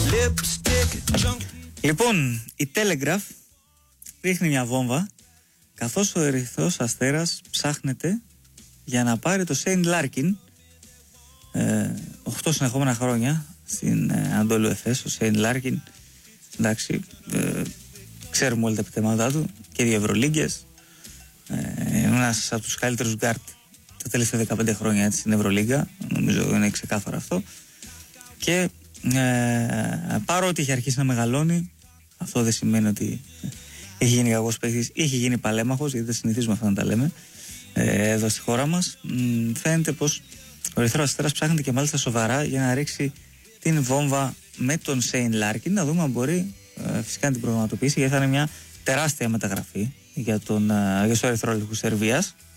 Λοιπόν, η Telegraph ρίχνει μια βόμβα καθώς ο Ερυθρός Αστέρας ψάχνεται για να πάρει το Σέιν Λάρκιν 8 συνεχόμενα χρόνια στην Αντόλου Εφές. Ο Σέιν Λάρκιν, εντάξει, ξέρουμε όλα τα επιτεύγματά του και οι Ευρωλίγκες, ένας από τους καλύτερους γκάρτ τα τελευταία 15 χρόνια έτσι, στην Ευρωλίγκα, νομίζω είναι ξεκάθαρο αυτό. Και παρότι είχε αρχίσει να μεγαλώνει, αυτό δεν σημαίνει ότι έχει γίνει κακός παίκτης, είχε γίνει παλέμαχος, γιατί δεν συνηθίζουμε αυτά να τα λέμε εδώ στη χώρα μας. Φαίνεται πως ο Ερυθρός Αστέρας ψάχνεται και μάλιστα σοβαρά για να ρίξει την βόμβα με τον Σέιν Λάρκιν, να δούμε αν μπορεί φυσικά να την προγραμματοποιήσει, γιατί θα είναι μια τεράστια μεταγραφή για τον Ερυθρό Σερβίας.